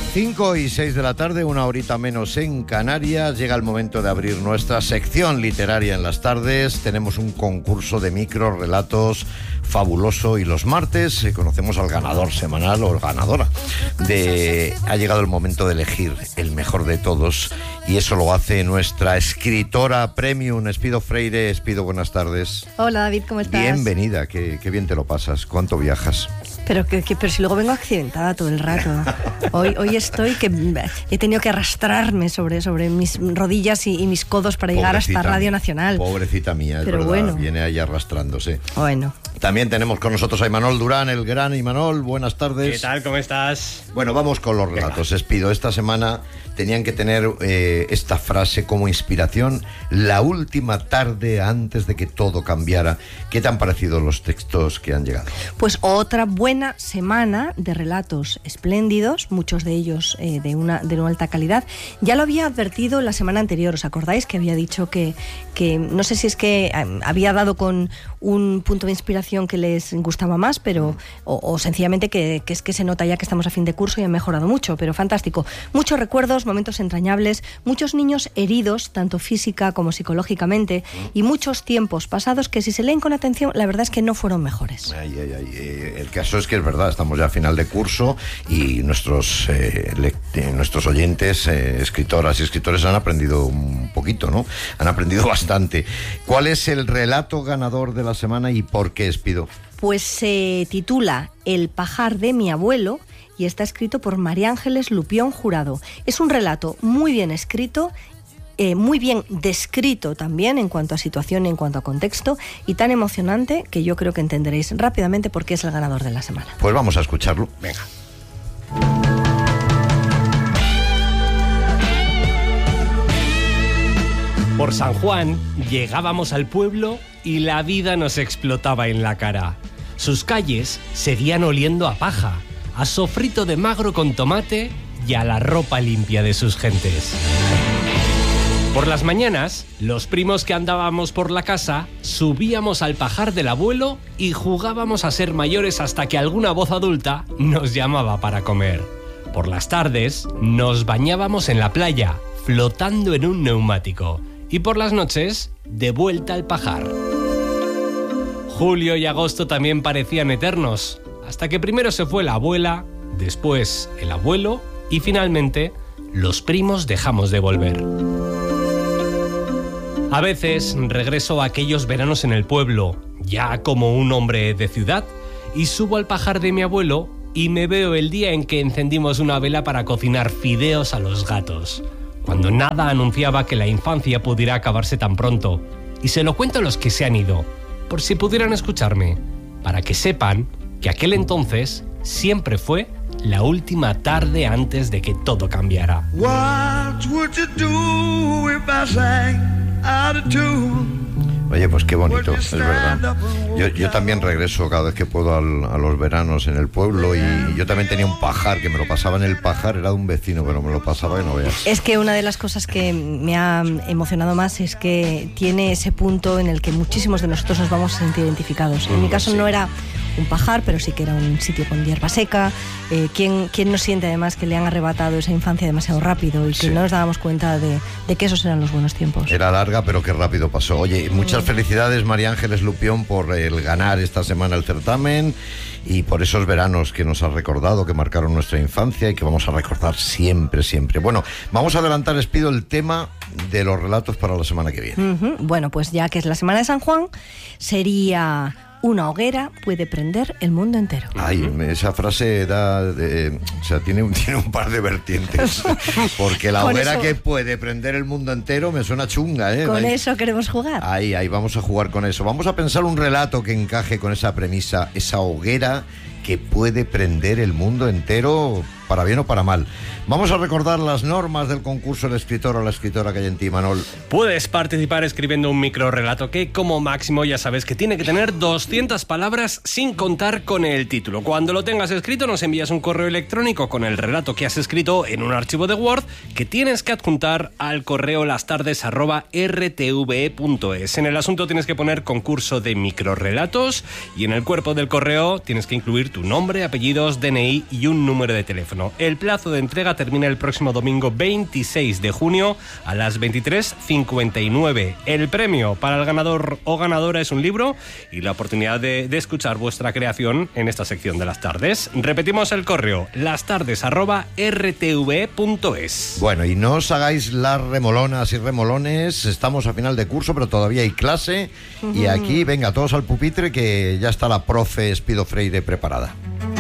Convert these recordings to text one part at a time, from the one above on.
5:06 de la tarde, una horita menos en Canarias. Llega el momento de abrir nuestra sección literaria en las tardes. Tenemos un concurso de microrelatos fabuloso y los martes conocemos al ganador semanal o ganadora. Ha llegado el momento de elegir el mejor de todos y eso lo hace nuestra escritora premium, Espido Freire. Espido, buenas tardes. Hola David, ¿cómo estás? Bienvenida, qué bien te lo pasas. ¿Cuánto viajas? Pero si luego vengo accidentada todo el rato. Hoy estoy que he tenido que arrastrarme sobre mis rodillas y mis codos para llegar hasta Radio Nacional. Pobrecita mía, pero verdad, bueno. Viene ahí arrastrándose. Bueno. También tenemos con nosotros a Imanol Durán, el gran Imanol. Buenas tardes. ¿Qué tal? ¿Cómo estás? Bueno, vamos con los relatos. Espido, esta semana tenían que tener esta frase como inspiración: la última tarde antes de que todo cambiara. ¿Qué te han parecido los textos que han llegado? Pues otra buena semana de relatos espléndidos, muchos de ellos de una alta calidad. Ya lo había advertido la semana anterior, ¿os acordáis? Que había dicho que no sé si es que había dado con un punto de inspiración que les gustaba más, pero o sencillamente que es que se nota ya que estamos a fin de curso y han mejorado mucho, pero fantástico. Muchos recuerdos, momentos entrañables, muchos niños heridos, tanto física como psicológicamente, y muchos tiempos pasados que si se leen con atención, la verdad es que no fueron mejores. El caso es que es verdad, estamos ya a final de curso y nuestros oyentes, escritoras y escritores, han aprendido un poquito, ¿no? Han aprendido bastante. ¿Cuál es el relato ganador de la semana y por qué, Espido? Pues se titula El pajar de mi abuelo y está escrito por María Ángeles Lupión Jurado. Es un relato muy bien escrito, muy bien descrito también en cuanto a situación, en cuanto a contexto, y tan emocionante que yo creo que entenderéis rápidamente por qué es el ganador de la semana. Pues vamos a escucharlo. Venga. Por San Juan llegábamos al pueblo y la vida nos explotaba en la cara. Sus calles seguían oliendo a paja, a sofrito de magro con tomate y a la ropa limpia de sus gentes. Por las mañanas, los primos que andábamos por la casa subíamos al pajar del abuelo y jugábamos a ser mayores hasta que alguna voz adulta nos llamaba para comer. Por las tardes, nos bañábamos en la playa, flotando en un neumático. Y por las noches, de vuelta al pajar. Julio y agosto también parecían eternos, hasta que primero se fue la abuela, después el abuelo y finalmente los primos dejamos de volver. A veces regreso a aquellos veranos en el pueblo, ya como un hombre de ciudad, y subo al pajar de mi abuelo y me veo el día en que encendimos una vela para cocinar fideos a los gatos, cuando nada anunciaba que la infancia pudiera acabarse tan pronto. Y se lo cuento a los que se han ido, por si pudieran escucharme, para que sepan que aquel entonces siempre fue la última tarde antes de que todo cambiara. What would you do if I sang out of tune? Oye, pues qué bonito, es verdad. Yo también regreso cada vez que puedo a los veranos en el pueblo, y yo también tenía un pajar, que me lo pasaba en el pajar, era de un vecino, pero me lo pasaba que no veas. Es que una de las cosas que me ha emocionado más es que tiene ese punto en el que muchísimos de nosotros nos vamos a sentir identificados. En mi caso no era un pajar, pero sí que era un sitio con hierba seca. ¿Quién no siente además que le han arrebatado esa infancia demasiado rápido y que no nos dábamos cuenta de que esos eran los buenos tiempos? Era larga, pero qué rápido pasó. Oye, muchas felicidades, María Ángeles Lupión, por el ganar esta semana el certamen y por esos veranos que nos has recordado, que marcaron nuestra infancia y que vamos a recordar siempre, siempre. Bueno, vamos a adelantar, Espido, el tema de los relatos para la semana que viene. Bueno, pues ya que es la semana de San Juan, sería: una hoguera puede prender el mundo entero. Ay, esa frase tiene un par de vertientes. Porque la hoguera que puede prender el mundo entero me suena chunga, ¿eh? Con eso queremos jugar. Ahí, vamos a jugar con eso. Vamos a pensar un relato que encaje con esa premisa, esa hoguera que puede prender el mundo entero, para bien o para mal. Vamos a recordar las normas del concurso El escritor o la escritora que hay en ti, Manol. Puedes participar escribiendo un microrelato que, como máximo, ya sabes que tiene que tener 200 palabras sin contar con el título. Cuando lo tengas escrito, nos envías un correo electrónico con el relato que has escrito en un archivo de Word que tienes que adjuntar al correo lastardes@rtve.es. En el asunto tienes que poner concurso de microrelatos y en el cuerpo del correo tienes que incluir tu nombre, apellidos, DNI y un número de teléfono. teléfono. El plazo de entrega termina el próximo domingo 26 de junio a las 23:59. El premio para el ganador o ganadora es un libro y la oportunidad de escuchar vuestra creación en esta sección de las tardes. Repetimos el correo, lastardes@rtv.es. Bueno, y no os hagáis las remolonas y remolones, estamos a final de curso, pero todavía hay clase, y aquí, venga, todos al pupitre, que ya está la profe Espido Freire preparada.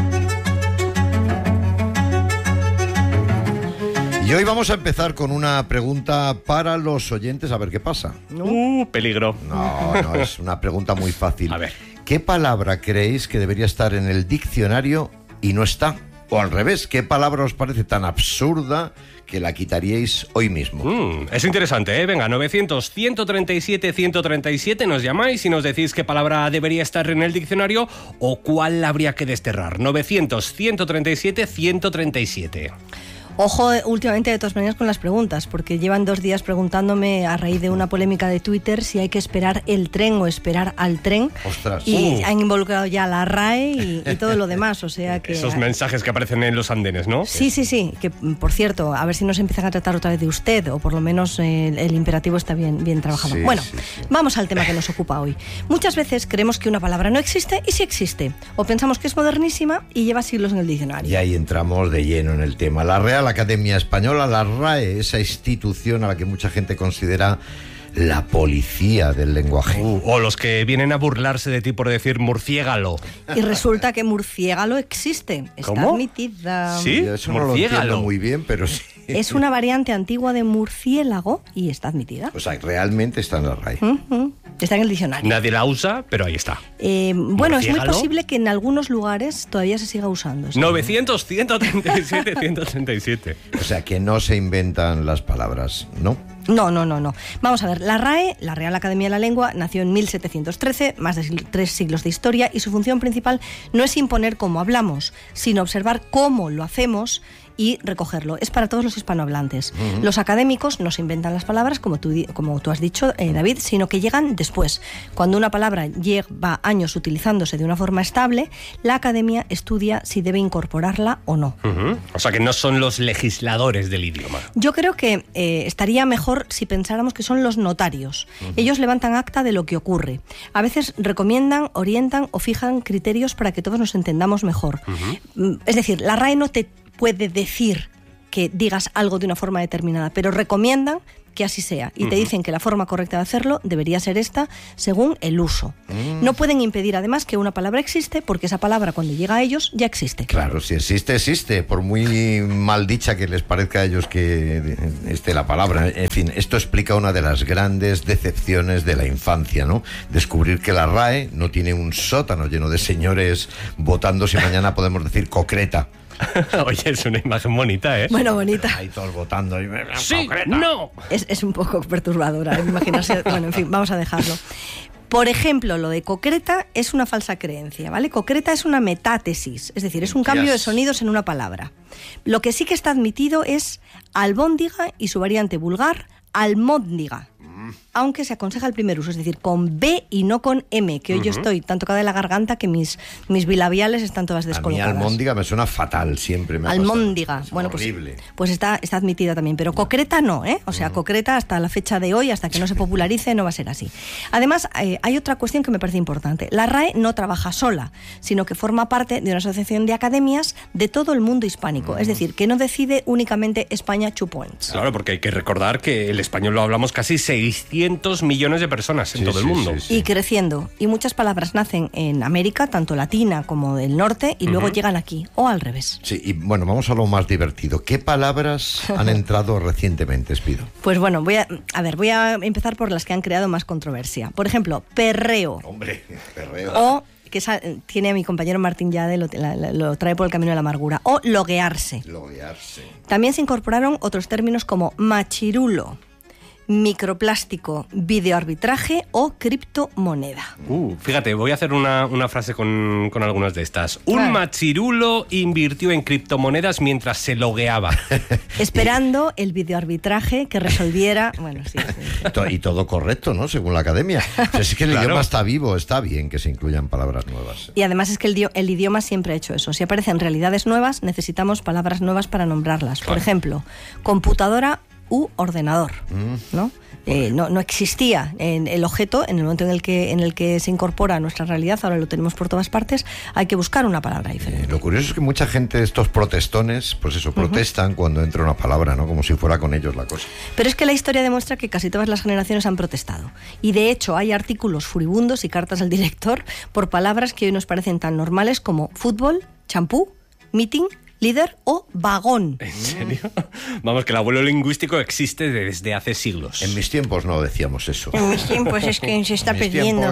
Y hoy vamos a empezar con una pregunta para los oyentes, a ver qué pasa. Peligro. No, es una pregunta muy fácil. A ver. ¿Qué palabra creéis que debería estar en el diccionario y no está? O al revés, ¿qué palabra os parece tan absurda que la quitaríais hoy mismo? Es interesante, ¿eh? Venga, 900-137-137, nos llamáis y nos decís qué palabra debería estar en el diccionario o cuál habría que desterrar. 900-137-137. Ojo, últimamente, de todas maneras, con las preguntas, porque llevan 2 días preguntándome, a raíz de una polémica de Twitter, si hay que esperar el tren o esperar al tren. Ostras. Y han involucrado ya la RAE y todo lo demás, o sea que... Esos mensajes que aparecen en los andenes, ¿no? Sí, que, por cierto, a ver si nos empiezan a tratar otra vez de usted, o por lo menos el imperativo está bien trabajado. Sí, bueno, sí. vamos al tema que nos ocupa hoy. Muchas veces creemos que una palabra no existe y sí existe, o pensamos que es modernísima y lleva siglos en el diccionario. Y ahí entramos de lleno en el tema. La Real Academia Española, la RAE, esa institución a la que mucha gente considera la policía del lenguaje. O los que vienen a burlarse de ti por decir murciégalo. Y resulta que murciégalo existe, está ¿Cómo? admitida. ¿Sí? Yo eso no lo Murciégalo. entiendo muy bien, pero sí. Es una variante antigua de murciélago y está admitida. O sea, realmente está en la RAE. Está en el diccionario. Nadie la usa, pero ahí está. Bueno, es muy ¿Murciégalo? posible que en algunos lugares todavía se siga usando. ¿Sí? 900-137-137. O sea, que no se inventan las palabras, ¿no? No. Vamos a ver, la RAE, la Real Academia de la Lengua, nació en 1713, más de 3 siglos de historia, y su función principal no es imponer cómo hablamos, sino observar cómo lo hacemos y recogerlo. Es para todos los hispanohablantes. Los académicos no se inventan las palabras, como tú has dicho, David, sino que llegan después. Cuando una palabra lleva años utilizándose de una forma estable, la academia estudia si debe incorporarla o no. O sea que no son los legisladores del idioma. Yo creo que estaría mejor si pensáramos que son los notarios. Ellos levantan acta de lo que ocurre. A veces recomiendan, orientan o fijan criterios para que todos nos entendamos mejor. Es decir, la RAE no te puede decir que digas algo de una forma determinada, pero recomiendan que así sea y te dicen que la forma correcta de hacerlo debería ser esta según el uso. No pueden impedir además que una palabra existe, porque esa palabra cuando llega a ellos ya existe. Claro, si existe, existe, por muy mal dicha que les parezca a ellos que esté la palabra. En fin, esto explica una de las grandes decepciones de la infancia, ¿no? Descubrir que la RAE no tiene un sótano lleno de señores votando si mañana podemos decir concreta. Oye, es una imagen bonita, ¿eh? Bueno, bonita. Ahí todos votando. Sí, concreta. no. Es un poco perturbadora, imaginarse. Bueno, en fin, vamos a dejarlo. Por ejemplo, lo de concreta es una falsa creencia, ¿vale? Concreta es una metátesis, es decir, es un cambio de sonidos en una palabra. Lo que sí que está admitido es albóndiga y su variante vulgar, almóndiga. Aunque se aconseja el primer uso, es decir, con B y no con M, que hoy yo estoy tan tocada de la garganta que mis bilabiales están todas descolocadas. A mí almóndiga me suena fatal, siempre me ha almóndiga, pasado. bueno, horrible. pues está admitida también, pero concreta no, ¿eh? O sea, concreta hasta la fecha de hoy, hasta que no se popularice, no va a ser así. Además, hay otra cuestión que me parece importante. La RAE no trabaja sola, sino que forma parte de una asociación de academias de todo el mundo hispánico, es decir, que no decide únicamente España 2 points. Claro, porque hay que recordar que el español lo hablamos casi 600 millones de personas en todo el mundo. Sí. Y creciendo. Y muchas palabras nacen en América, tanto latina como del norte, y luego llegan aquí, o al revés. Sí, y bueno, vamos a lo más divertido. ¿Qué palabras han entrado recientemente, Espido? Pues bueno, voy a empezar por las que han creado más controversia. Por ejemplo, perreo. Hombre, perreo. O, que tiene a mi compañero Martín Yade, lo trae por el camino de la amargura. O loguearse. Loguearse. También se incorporaron otros términos como machirulo, microplástico, videoarbitraje o criptomoneda. Fíjate, voy a hacer una frase con algunas de estas. Un machirulo invirtió en criptomonedas mientras se logueaba. Esperando el videoarbitraje que resolviera... Bueno, sí. Y todo correcto, ¿no? Según la academia. Es que el idioma está vivo, está bien que se incluyan palabras nuevas. Y además es que el idioma siempre ha hecho eso. Si aparecen realidades nuevas, necesitamos palabras nuevas para nombrarlas. Por ejemplo, computadora u ordenador, ¿no? No existía el objeto en el momento en el que se incorpora a nuestra realidad. Ahora lo tenemos por todas partes. Hay que buscar una palabra diferente. Lo curioso es que mucha gente, estos protestones, pues eso, protestan cuando entra una palabra, ¿no? Como si fuera con ellos la cosa. Pero es que la historia demuestra que casi todas las generaciones han protestado. Y de hecho hay artículos furibundos y cartas al director por palabras que hoy nos parecen tan normales como fútbol, champú, meeting, líder o vagón. ¿En serio? Vamos, que el abuelo lingüístico existe desde hace siglos. En mis tiempos no decíamos eso. En mis tiempos es que se está perdiendo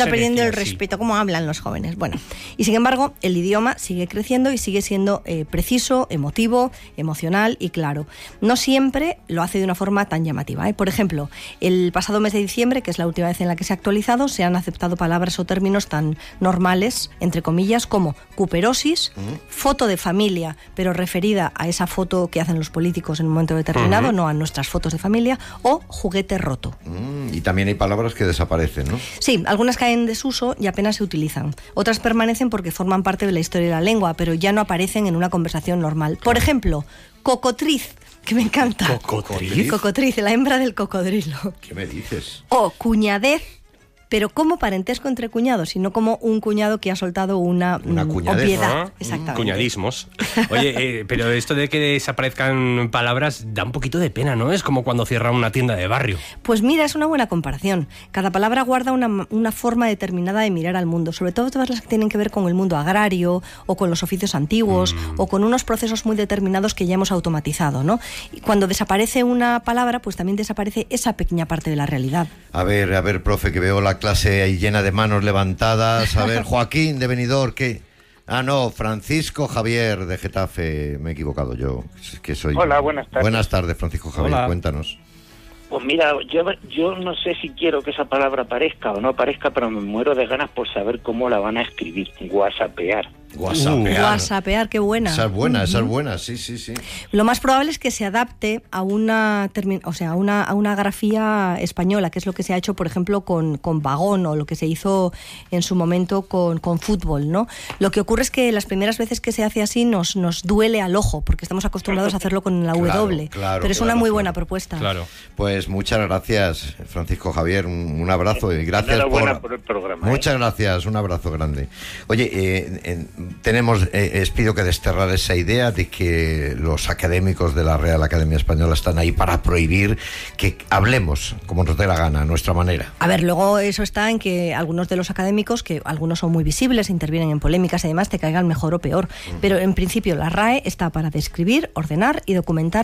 el respeto. ¿Cómo hablan los jóvenes? Bueno, y sin embargo, el idioma sigue creciendo y sigue siendo preciso, emotivo, emocional y claro. No siempre lo hace de una forma tan llamativa. Por ejemplo, el pasado mes de diciembre, que es la última vez en la que se ha actualizado, se han aceptado palabras o términos tan normales, entre comillas, como cuperosis, foto de familia, pero referida a esa foto que hacen los políticos en un momento determinado, no a nuestras fotos de familia, o juguete roto. Y también hay palabras que desaparecen, ¿no? Sí, algunas caen en desuso y apenas se utilizan. Otras permanecen porque forman parte de la historia de la lengua, pero ya no aparecen en una conversación normal. Por ejemplo, cocotriz, que me encanta. ¿Cocotriz? Cocotriz, la hembra del cocodrilo. ¿Qué me dices? O cuñadez, pero como parentesco entre cuñados, sino como un cuñado que ha soltado una obviedad. Exactamente. Cuñadismos. Oye, pero esto de que desaparezcan palabras da un poquito de pena, ¿no? Es como cuando cierran una tienda de barrio. Pues mira, es una buena comparación. Cada palabra guarda una forma determinada de mirar al mundo, sobre todo todas las que tienen que ver con el mundo agrario o con los oficios antiguos o con unos procesos muy determinados que ya hemos automatizado, ¿no? Y cuando desaparece una palabra, pues también desaparece esa pequeña parte de la realidad. A ver, profe, que veo la clase ahí llena de manos levantadas. A ver, Joaquín de Benidorm, ¿qué? Ah, no, Francisco Javier de Getafe, me he equivocado yo. Es que soy... Hola, buenas tardes. Buenas tardes, Francisco Javier, Hola. Cuéntanos. Pues mira, yo no sé si quiero que esa palabra aparezca o no aparezca, pero me muero de ganas por saber cómo la van a escribir. WhatsAppear. WhatsAppear, qué buena. Esa es buena, sí. Lo más probable es que se adapte a una grafía española, que es lo que se ha hecho, por ejemplo, con vagón o lo que se hizo en su momento con fútbol, ¿no? Lo que ocurre es que las primeras veces que se hace así nos duele al ojo, porque estamos acostumbrados a hacerlo con la W. Pero es una muy buena propuesta. Claro. Pues muchas gracias, Francisco Javier, un abrazo y gracias por el programa. Muchas gracias, un abrazo grande. Oye, os pido que desterrar esa idea de que los académicos de la Real Academia Española están ahí para prohibir que hablemos como nos dé la gana, a nuestra manera. A ver, luego eso está en que algunos de los académicos, que algunos son muy visibles, intervienen en polémicas y demás, te caigan mejor o peor. Pero en principio la RAE está para describir, ordenar y documentar